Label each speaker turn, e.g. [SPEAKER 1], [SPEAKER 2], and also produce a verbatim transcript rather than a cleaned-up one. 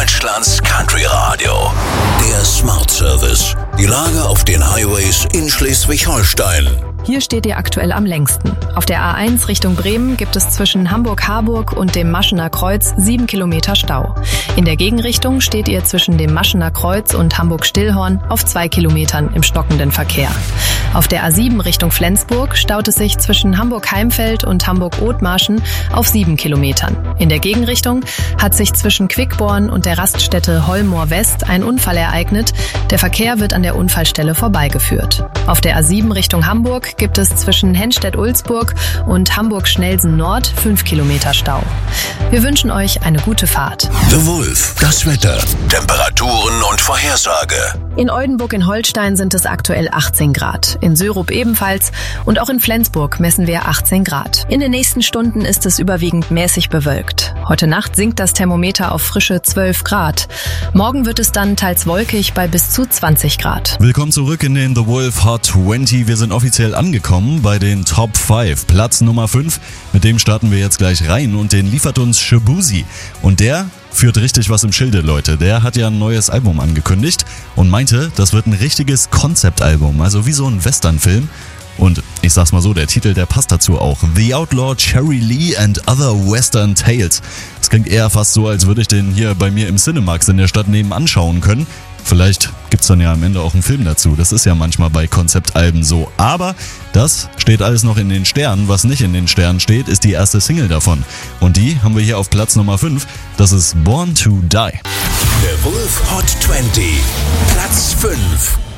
[SPEAKER 1] Deutschlands Country Radio. Der Smart Service. Die Lage auf den Highways in Schleswig-Holstein.
[SPEAKER 2] Hier steht ihr aktuell am längsten. Auf der A eins Richtung Bremen gibt es zwischen Hamburg-Harburg und dem Maschener Kreuz sieben Kilometer Stau. In der Gegenrichtung steht ihr zwischen dem Maschener Kreuz und Hamburg-Stillhorn auf zwei Kilometern im stockenden Verkehr. Auf der A sieben Richtung Flensburg staut es sich zwischen Hamburg-Heimfeld und Hamburg-Othmarschen auf sieben Kilometern. In der Gegenrichtung hat sich zwischen Quickborn und der Raststätte Holmoor West ein Unfall ereignet. Der Verkehr wird an der Unfallstelle vorbeigeführt. Auf der A sieben Richtung Hamburg gibt es zwischen Henstedt-Ulzburg und Hamburg-Schnelsen Nord fünf Kilometer Stau. Wir wünschen euch eine gute Fahrt.
[SPEAKER 1] The Wolf, das Wetter, Temperaturen und Vorhersage.
[SPEAKER 2] In Oldenburg in Holstein sind es aktuell achtzehn Grad, in Sörup ebenfalls und auch in Flensburg messen wir achtzehn Grad. In den nächsten Stunden ist es überwiegend mäßig bewölkt. Heute Nacht sinkt das Thermometer auf frische zwölf Grad. Morgen wird es dann teils wolkig bei bis zu zwanzig Grad.
[SPEAKER 3] Willkommen zurück in den The Wolf Hot zwanzig. Wir sind offiziell angekommen bei den Top fünf. Platz Nummer fünf, mit dem starten wir jetzt gleich rein und den liefert uns Shaboozey. Und der führt richtig was im Schilde, Leute. Der hat ja ein neues Album angekündigt und meinte, das wird ein richtiges Konzeptalbum, also wie so ein Westernfilm. Und ich sag's mal so, der Titel, der passt dazu auch. The Outlaw Cherry Lee and Other Western Tales. Das klingt eher fast so, als würde ich den hier bei mir im Cinemax in der Stadt nebenan schauen können. Vielleicht gibt's dann ja am Ende auch einen Film dazu. Das ist ja manchmal bei Konzeptalben so. Aber das steht alles noch in den Sternen. Was nicht in den Sternen steht, ist die erste Single davon. Und die haben wir hier auf Platz Nummer fünf. Das ist Born to Die.
[SPEAKER 1] Der Wolf Hot zwanzig. Platz fünf.